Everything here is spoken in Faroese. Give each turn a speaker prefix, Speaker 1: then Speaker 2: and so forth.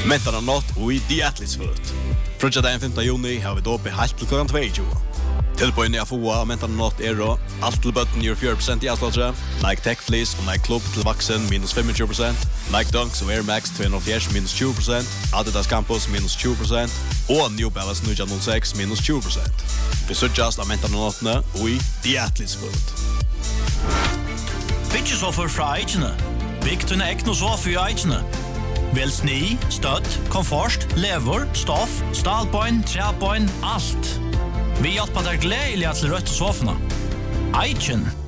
Speaker 1: Mentarna nått og i The Athletes Foot. Frutja 15. juni har vi dåpe helt til klokken 22. Tilbøyne jeg får av mentarna nått og alt til bøtten gjør 4% i avslåttere. Nike Tech Fleece og Nike Club til vaksen minus 25%. Nike Dunks og Air Max 240 minus 20%. Adidas Campus minus 20%. Og New Balance 906 minus 20%. Vi sørgjast av mentarna nåttene og i The Athletes Foot.
Speaker 2: Byggesoffer fra Eichene. Bygg til ekne sofa i Eichene. Vel sni, støtt, komfort, lever, stoff, stalbein, træbein, alt. Vi hjelper deg gledelig til rødt sofene. Eichen.